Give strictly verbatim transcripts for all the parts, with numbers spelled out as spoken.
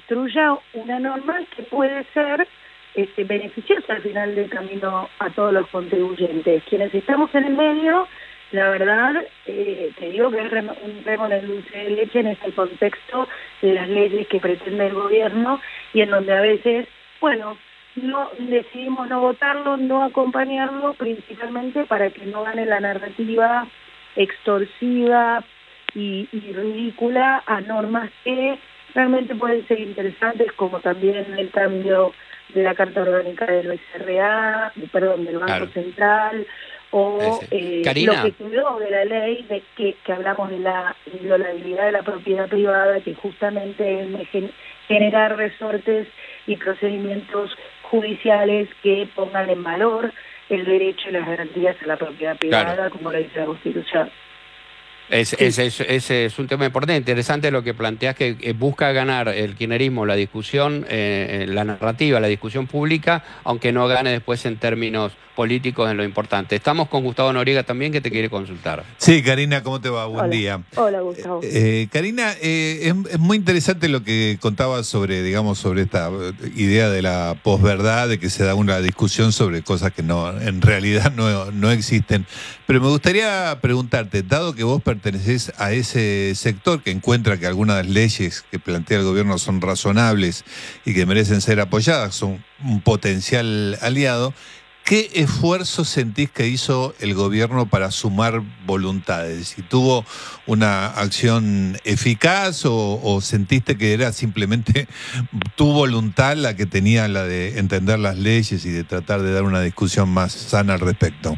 construya una norma que puede ser este, beneficiosa al final del camino a todos los contribuyentes. Quienes estamos en el medio, la verdad, eh, te digo que es un remo en el dulce de leche en este contexto de las leyes que pretende el gobierno y en donde a veces, bueno, no decidimos no votarlo, no acompañarlo, principalmente para que no gane la narrativa extorsiva y, y ridícula a normas que realmente pueden ser interesantes, como también el cambio de la Carta Orgánica del B C R A, perdón, del Banco claro. Central, o eh, lo que quedó de la ley de que, que hablamos de la inviolabilidad de la propiedad privada, que justamente es generar resortes y procedimientos judiciales que pongan en valor el derecho y las garantías a la propiedad privada, claro. como lo dice la Constitución. Es, sí. es, es, es, es un tema importante, interesante lo que planteás, que eh, busca ganar el kirchnerismo la discusión, eh, la narrativa, la discusión pública, aunque no gane después en términos políticos en lo importante. Estamos con Gustavo Noriega también, que te quiere consultar. Sí, Karina, ¿cómo te va? Buen Hola. día. Hola, Gustavo. Eh, eh, Karina, eh, es, es muy interesante lo que contabas sobre, digamos, sobre esta idea de la posverdad, de que se da una discusión sobre cosas que no, en realidad no, no existen. Pero me gustaría preguntarte, dado que vos pertenecés a ese sector que encuentra que algunas de las leyes que plantea el gobierno son razonables y que merecen ser apoyadas, son un potencial aliado, ¿qué esfuerzo sentís que hizo el gobierno para sumar voluntades? ¿Si tuvo una acción eficaz o, o sentiste que era simplemente tu voluntad la que tenía, la de entender las leyes y de tratar de dar una discusión más sana al respecto?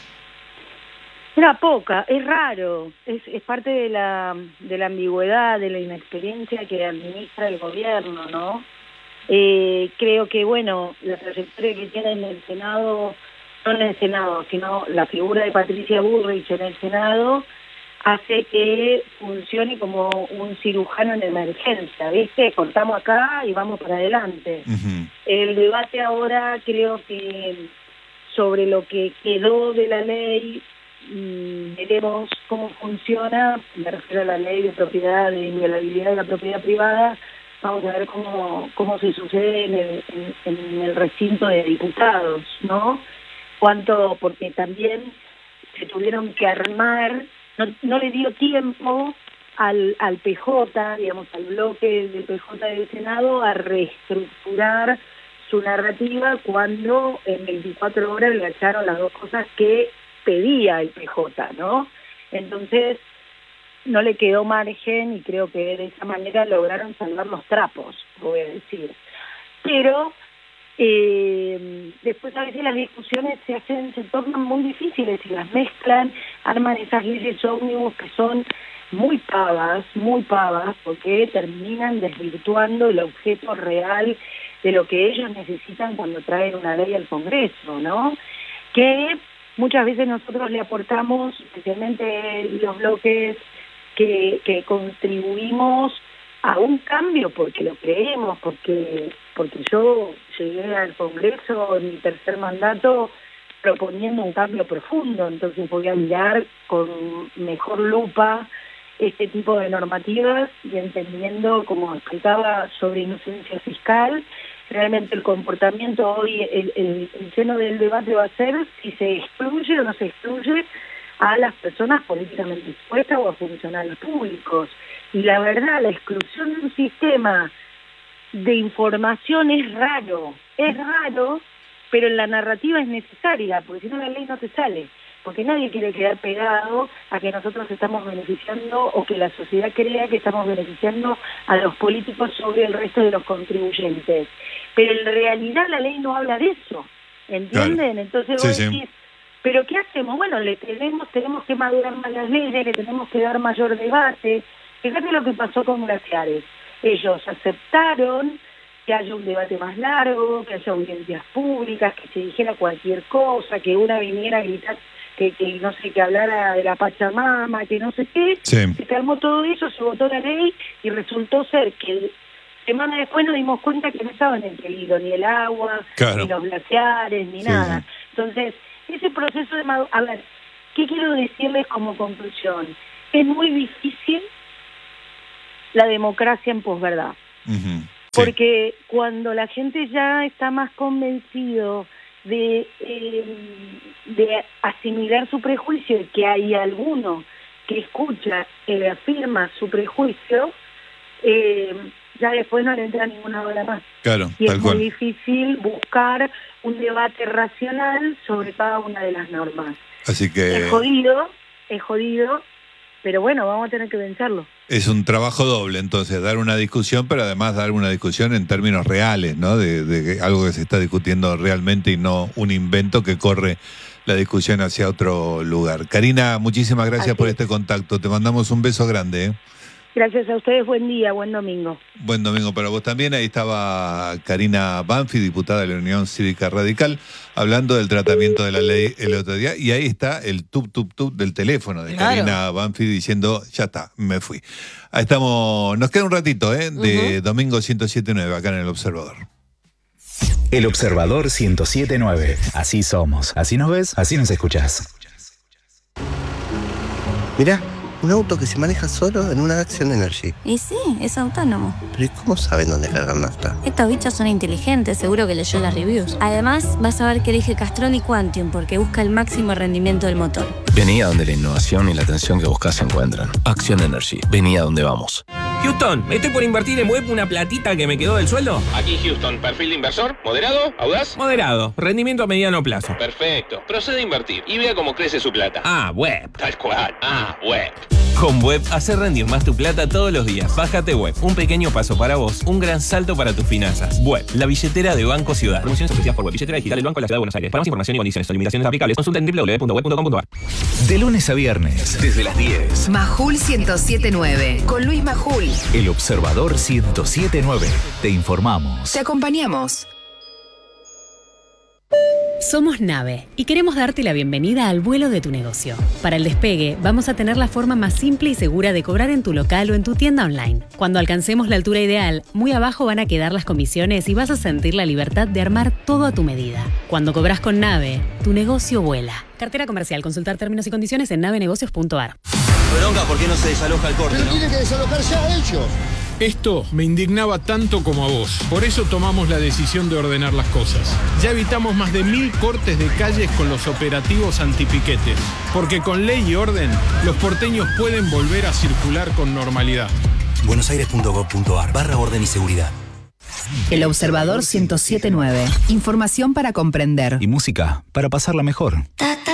Era poca, es raro, es, es parte de la, de la ambigüedad, de la inexperiencia que administra el gobierno, ¿no? Eh, creo que, bueno, la trayectoria que tiene en el Senado, no en el Senado, sino la figura de Patricia Bullrich en el Senado, hace que funcione como un cirujano en emergencia, ¿viste? Cortamos acá y vamos para adelante. Uh-huh. El debate ahora creo que sobre lo que quedó de la ley, mmm, veremos cómo funciona, me refiero a la ley de propiedad, de inviolabilidad de la propiedad privada. Vamos a ver cómo, cómo se sucede en el, en, en el recinto de diputados, ¿no? Cuánto, porque también se tuvieron que armar, no, no le dio tiempo al, al P J, digamos, al bloque del P J del Senado a reestructurar su narrativa cuando en veinticuatro horas le echaron las dos cosas que pedía el P J, ¿no? Entonces no le quedó margen y creo que de esa manera lograron salvar los trapos, voy a decir. Pero eh, después a veces las discusiones se hacen, se tornan muy difíciles y las mezclan, arman esas leyes ómnibus que son muy pavas, muy pavas, porque terminan desvirtuando el objeto real de lo que ellos necesitan cuando traen una ley al Congreso, ¿no? Que muchas veces nosotros le aportamos, especialmente los bloques Que, que contribuimos a un cambio porque lo creemos, porque porque yo llegué al Congreso en mi tercer mandato proponiendo un cambio profundo, entonces voy a mirar con mejor lupa este tipo de normativas y entendiendo, como explicaba, sobre inocencia fiscal. Realmente el comportamiento hoy, el, el, el seno del debate va a ser si se excluye o no se excluye a las personas políticamente expuestas o a funcionarios públicos. Y la verdad, la exclusión de un sistema de información es raro, es raro, pero en la narrativa es necesaria, porque si no la ley no te sale, porque nadie quiere quedar pegado a que nosotros estamos beneficiando o que la sociedad crea que estamos beneficiando a los políticos sobre el resto de los contribuyentes. Pero en realidad la ley no habla de eso, ¿entienden? Claro. Entonces vos sí, decís, sí. ¿Pero qué hacemos? Bueno, le tenemos, tenemos que madurar más las leyes, le tenemos que dar mayor debate. Fíjate lo que pasó con Glaciares. Ellos aceptaron que haya un debate más largo, que haya audiencias públicas, que se dijera cualquier cosa, que una viniera a gritar, que, que no sé, que hablara de la Pachamama, que no sé qué. Sí. Se armó todo eso, se votó la ley y resultó ser que semana después nos dimos cuenta que no estaban en peligro ni el agua, claro, ni los glaciares, ni sí, nada. Sí. Entonces, ese proceso de madu- a ver, ¿qué quiero decirles como conclusión? Es muy difícil la democracia en posverdad. Uh-huh. Porque sí. Cuando la gente ya está más convencido de, eh, de asimilar su prejuicio y que hay alguno que escucha, que afirma su prejuicio, eh, ya después no le entra ninguna bola más. Claro, y tal es cual. muy difícil buscar un debate racional sobre cada una de las normas. Así que... Es jodido, es jodido, pero bueno, vamos a tener que vencerlo. Es un trabajo doble, entonces, dar una discusión, pero además dar una discusión en términos reales, ¿no? De, de algo que se está discutiendo realmente y no un invento que corre la discusión hacia otro lugar. Karina, muchísimas gracias Así por es. este contacto. Te mandamos un beso grande, ¿eh? Gracias a ustedes, buen día, buen domingo. Buen domingo para vos también. Ahí estaba Karina Banfi, diputada de la Unión Cívica Radical, hablando del tratamiento de la ley el otro día. Y ahí está el tup, tup, tup del teléfono de claro. Karina Banfi diciendo, ya está, me fui. Ahí estamos, nos queda un ratito, ¿eh? De uh-huh. Domingo ciento siete punto nueve, acá en El Observador. El Observador ciento siete punto nueve. Así somos. Así nos ves, así nos escuchás. Mirá. Un auto que se maneja solo en una Action Energy. Y sí, es autónomo. ¿Pero y cómo saben dónde cargar nafta? Estos bichos son inteligentes, seguro que leyó las reviews. Además, vas a ver que elige Castrol y Quantium porque busca el máximo rendimiento del motor. Vení a donde la innovación y la atención que buscas se encuentran. Action Energy. Vení a donde vamos. Houston, estoy por invertir en web una platita que me quedó del sueldo. Aquí Houston, perfil de inversor, moderado, audaz. Moderado, rendimiento a mediano plazo. Perfecto, procede a invertir y vea cómo crece su plata. Ah, web. Tal cual, ah, web. Con Web, hacer rendir más tu plata todos los días. Bájate Web, un pequeño paso para vos, un gran salto para tus finanzas. Web, la billetera de Banco Ciudad. Promociones ofrecidas por Web, billetera digital del Banco de la Ciudad de Buenos Aires. Para más información y condiciones o limitaciones aplicables, consulta en doble u doble u doble u punto web punto com punto a r. De lunes a viernes, desde las diez. Majul ciento siete punto nueve, con Luis Majul. El Observador ciento siete punto nueve. Te informamos. Te acompañamos. Somos Nave y queremos darte la bienvenida al vuelo de tu negocio. Para el despegue, vamos a tener la forma más simple y segura de cobrar en tu local o en tu tienda online. Cuando alcancemos la altura ideal, muy abajo van a quedar las comisiones y vas a sentir la libertad de armar todo a tu medida. Cuando cobras con Nave, tu negocio vuela. Cartera comercial. Consultar términos y condiciones en navenegocios punto a r. Bronca, ¿por qué no se desaloja el corte? Pero ¿no? tiene que desalojar ya ellos. Esto me indignaba tanto como a vos. Por eso tomamos la decisión de ordenar las cosas. Ya evitamos más de mil cortes de calles con los operativos antipiquetes. Porque con ley y orden, los porteños pueden volver a circular con normalidad. buenosaires punto gov punto a r barra orden y seguridad. El Observador ciento siete punto nueve. Información para comprender. Y música para pasarla mejor. Ta, ta.